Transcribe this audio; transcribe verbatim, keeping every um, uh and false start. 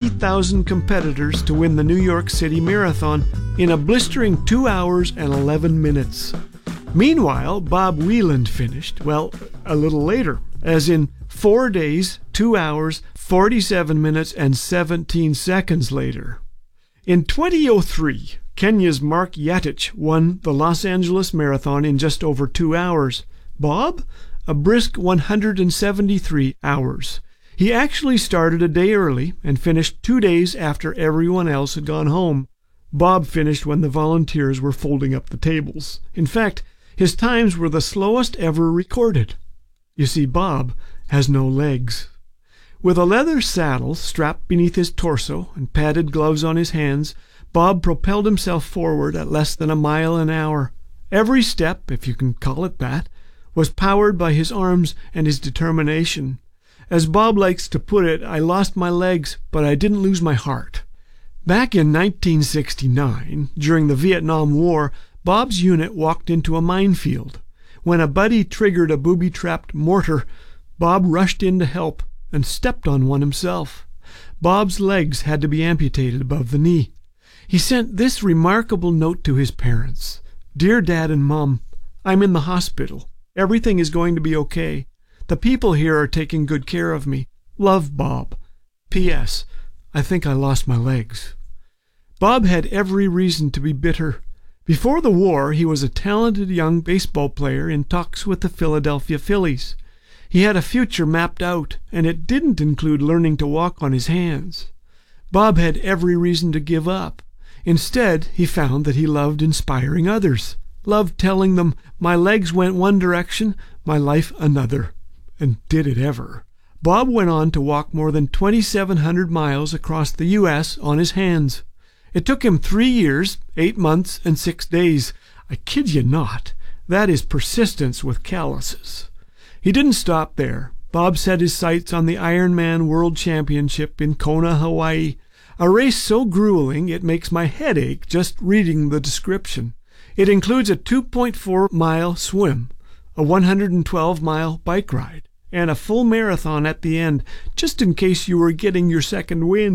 thousand competitors to win the New York City Marathon in a blistering two hours and eleven minutes. Meanwhile, Bob Wieland finished, well, a little later, as in four days, two hours, forty-seven minutes, and seventeen seconds later. In twenty oh three, Kenya's Mark Yatich won the Los Angeles Marathon in just over two hours. Bob? A brisk one hundred seventy-three hours. He actually started a day early and finished two days after everyone else had gone home. Bob finished when the volunteers were folding up the tables. In fact, his times were the slowest ever recorded. You see, Bob has no legs. With a leather saddle strapped beneath his torso and padded gloves on his hands, Bob propelled himself forward at less than a mile an hour. Every step, if you can call it that, was powered by his arms and his determination. As Bob likes to put it, I lost my legs, but I didn't lose my heart. Back in nineteen sixty-nine, during the Vietnam War, Bob's unit walked into a minefield. When a buddy triggered a booby-trapped mortar, Bob rushed in to help and stepped on one himself. Bob's legs had to be amputated above the knee. He sent this remarkable note to his parents. "Dear Dad and Mom, I'm in the hospital. Everything is going to be okay. The people here are taking good care of me. Love, Bob. P S. I think I lost my legs." Bob had every reason to be bitter. Before the war, he was a talented young baseball player in talks with the Philadelphia Phillies. He had a future mapped out, and it didn't include learning to walk on his hands. Bob had every reason to give up. Instead, he found that he loved inspiring others, loved telling them, "My legs went one direction, my life another." And did it ever. Bob went on to walk more than twenty-seven hundred miles across the U S on his hands. It took him three years, eight months, and six days. I kid you not. That is persistence with calluses. He didn't stop there. Bob set his sights on the Ironman World Championship in Kona, Hawaii, a race so grueling it makes my head ache just reading the description. It includes a two point four mile swim, a one hundred twelve mile bike ride, and a full marathon at the end, just in case you were getting your second wind.